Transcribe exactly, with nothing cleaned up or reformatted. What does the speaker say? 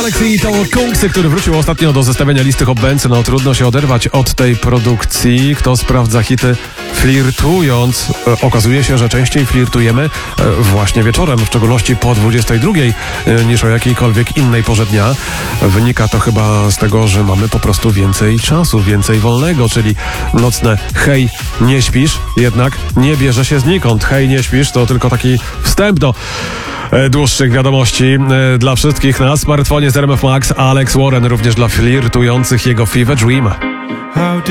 Alex i to Kunksy, który wrócił ostatnio do zestawienia listy Hot Bands. No trudno się oderwać od tej produkcji. Kto sprawdza hity flirtując? E, okazuje się, że częściej flirtujemy e, właśnie wieczorem, w szczególności po dwudziestej drugiej e, niż o jakiejkolwiek innej porze dnia. Wynika to chyba z tego, że mamy po prostu więcej czasu, więcej wolnego, czyli nocne hej, nie śpisz, jednak nie bierze się znikąd. Hej, nie śpisz to tylko taki wstęp do e, dłuższych wiadomości e, dla wszystkich na smartfonie z R M F Max. Alex Warren również dla flirtujących jego Fever Dream.